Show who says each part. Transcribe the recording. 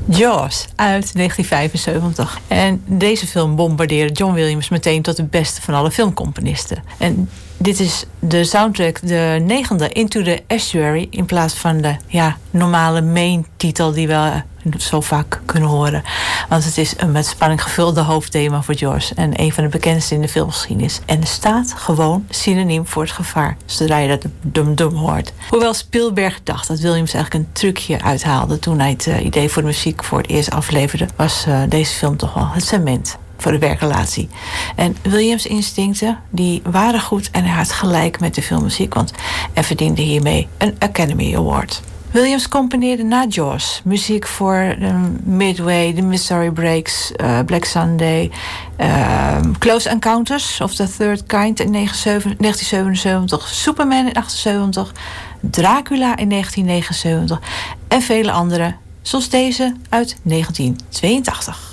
Speaker 1: Jaws uit 1975. En deze film bombardeerde John Williams meteen tot de beste van alle filmcomponisten. En dit is de soundtrack, de 9e, Into the Estuary, in plaats van de normale main titel die we zo vaak kunnen horen. Want het is een met spanning gevulde hoofdthema voor Jaws en een van de bekendste in de filmgeschiedenis. En er staat gewoon synoniem voor het gevaar, zodra je dat dum-dum hoort. Hoewel Spielberg dacht dat Williams eigenlijk een trucje uithaalde toen hij het idee voor de muziek voor het eerst afleverde, was deze film toch wel het cement voor de werkrelatie. En Williams' instincten, die waren goed en hij had gelijk met de filmmuziek, want hij verdiende hiermee een Academy Award. Williams componeerde na Jaws muziek voor Midway, The Missouri Breaks, Black Sunday, Close Encounters of the Third Kind in 1977, Superman in 1978, Dracula in 1979 en vele andere, zoals deze uit 1982.